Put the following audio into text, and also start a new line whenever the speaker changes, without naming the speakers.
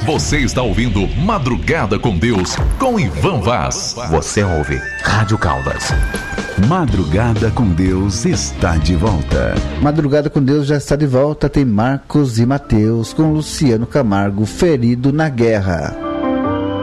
Você está ouvindo Madrugada com Deus, com Ivan Vaz.
Você ouve Rádio Caldas.
Madrugada com Deus está de volta.
Madrugada com Deus já está de volta. Tem Marcos e Mateus com Luciano Camargo, ferido na guerra.